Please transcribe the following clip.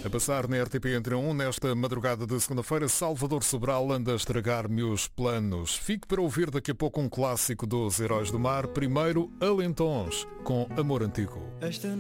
A passar na RTP Entre 1, nesta madrugada de segunda-feira, Salvador Sobral anda a estragar-me os planos. Fique para ouvir daqui a pouco um clássico dos Heróis do Mar. Primeiro, Alentons, com Amor Antigo.